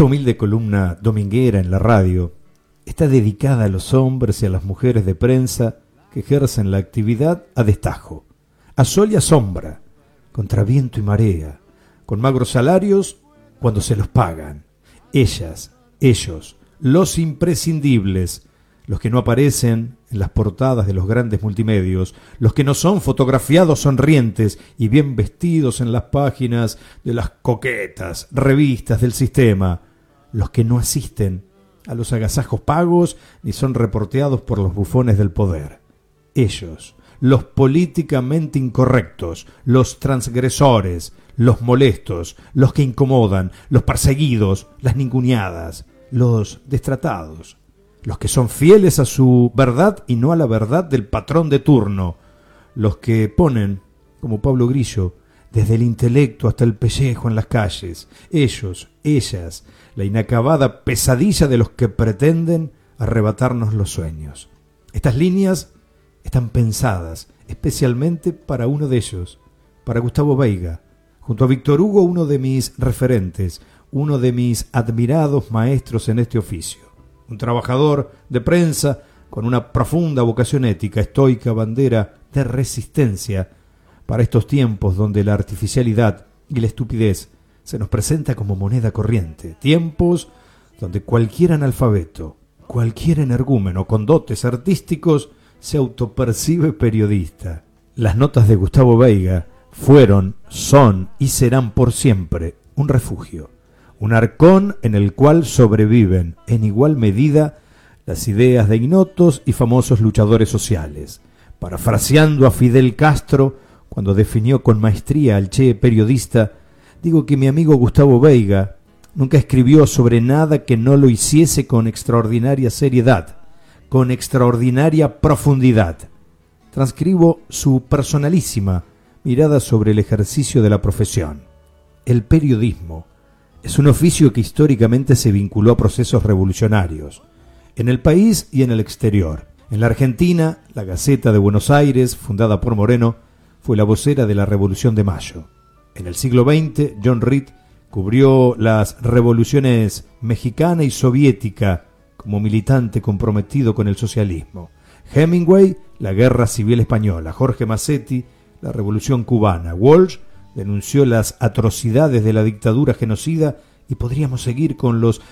Esta humilde columna dominguera en la radio está dedicada a los hombres y a las mujeres de prensa que ejercen la actividad a destajo, a sol y a sombra, contra viento y marea, con magros salarios cuando se los pagan. Ellas, ellos, los imprescindibles, los que no aparecen en las portadas de los grandes multimedios, los que no son fotografiados sonrientes y bien vestidos en las páginas de las coquetas revistas del sistema, los que no asisten a los agasajos pagos ni son reporteados por los bufones del poder. Ellos, los políticamente incorrectos, los transgresores, los molestos, los que incomodan, los perseguidos, las ninguneadas, los destratados, los que son fieles a su verdad y no a la verdad del patrón de turno, los que ponen, como Pablo Grillo, desde el intelecto hasta el pellejo en las calles, ellos, ellas, la inacabada pesadilla de los que pretenden arrebatarnos los sueños. Estas líneas están pensadas especialmente para uno de ellos, para Gustavo Veiga, junto a Víctor Hugo, uno de mis referentes, uno de mis admirados maestros en este oficio. Un trabajador de prensa con una profunda vocación ética, estoica bandera de resistencia para estos tiempos donde la artificialidad y la estupidez se nos presenta como moneda corriente, tiempos donde cualquier analfabeto, cualquier energúmeno con dotes artísticos se autopercibe periodista. Las notas de Gustavo Veiga fueron, son y serán por siempre un refugio, un arcón en el cual sobreviven en igual medida las ideas de ignotos y famosos luchadores sociales. Parafraseando a Fidel Castro, cuando definió con maestría al Che periodista, digo que mi amigo Gustavo Veiga nunca escribió sobre nada que no lo hiciese con extraordinaria seriedad, con extraordinaria profundidad. Transcribo su personalísima mirada sobre el ejercicio de la profesión. El periodismo es un oficio que históricamente se vinculó a procesos revolucionarios, en el país y en el exterior. En la Argentina, la Gaceta de Buenos Aires, fundada por Moreno, fue la vocera de la Revolución de Mayo. En el siglo XX, John Reed cubrió las revoluciones mexicana y soviética como militante comprometido con el socialismo. Hemingway, la Guerra Civil Española. Jorge Massetti, la Revolución Cubana. Walsh denunció las atrocidades de la dictadura genocida y podríamos seguir con los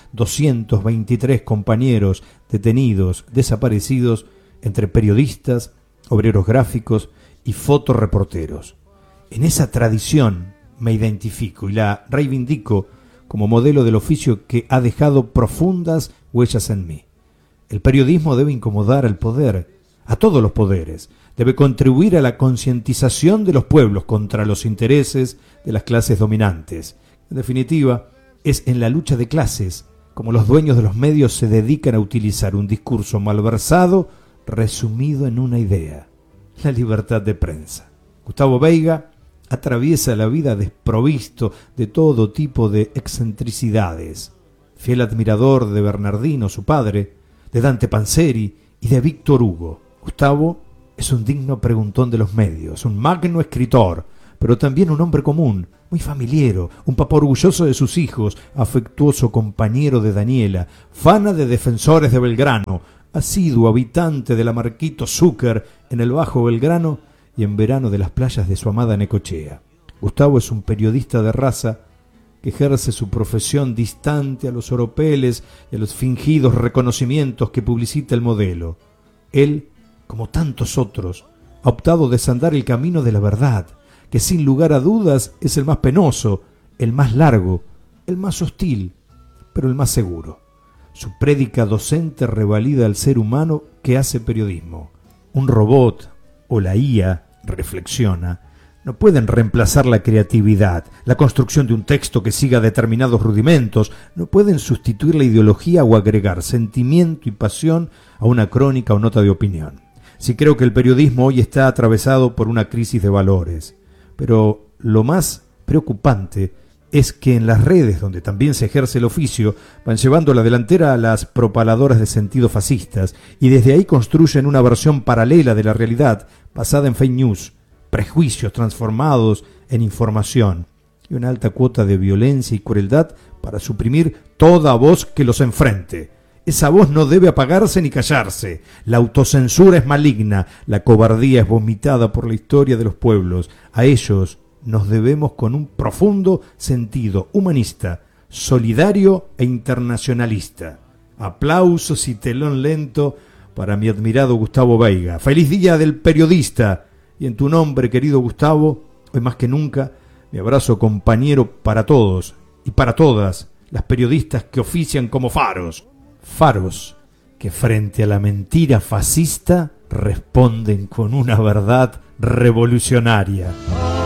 223 compañeros detenidos, desaparecidos, entre periodistas, obreros gráficos y fotoreporteros. En esa tradición me identifico y la reivindico como modelo del oficio que ha dejado profundas huellas en mí. El periodismo debe incomodar al poder, a todos los poderes, debe contribuir a la concientización de los pueblos contra los intereses de las clases dominantes. En definitiva, es en la lucha de clases como los dueños de los medios se dedican a utilizar un discurso malversado resumido en una idea: la libertad de prensa. Gustavo Veiga atraviesa la vida desprovisto de todo tipo de excentricidades. Fiel admirador de Bernardino, su padre, de Dante Panzeri y de Víctor Hugo, Gustavo es un digno preguntón de los medios, un magno escritor, pero también un hombre común, muy familiero, un papá orgulloso de sus hijos, afectuoso compañero de Daniela, fana de Defensores de Belgrano, asiduo habitante de la Marquito Zúcar en el Bajo Belgrano y en verano de las playas de su amada Necochea. Gustavo es un periodista de raza que ejerce su profesión distante a los oropeles y a los fingidos reconocimientos que publicita el modelo. Él, como tantos otros, ha optado desandar el camino de la verdad, que sin lugar a dudas es el más penoso, el más largo, el más hostil, pero el más seguro. Su prédica docente revalida al ser humano que hace periodismo. Un robot o la IA, reflexiona, no pueden reemplazar la creatividad, la construcción de un texto que siga determinados rudimentos, no pueden sustituir la ideología o agregar sentimiento y pasión a una crónica o nota de opinión. Sí creo que el periodismo hoy está atravesado por una crisis de valores, pero lo más preocupante es que en las redes, donde también se ejerce el oficio, van llevando la delantera a las propaladoras de sentido fascistas y desde ahí construyen una versión paralela de la realidad basada en fake news, prejuicios transformados en información. y una alta cuota de violencia y crueldad para suprimir toda voz que los enfrente. Esa voz no debe apagarse ni callarse. La autocensura es maligna, la cobardía es vomitada por la historia de los pueblos. A ellos nos debemos con un profundo sentido humanista, solidario e internacionalista. Aplausos y telón lento para mi admirado Gustavo Veiga. ¡Feliz Día del Periodista! Y en tu nombre, querido Gustavo, hoy más que nunca, mi abrazo compañero para todos y para todas las periodistas que ofician como faros. Faros que frente a la mentira fascista responden con una verdad revolucionaria.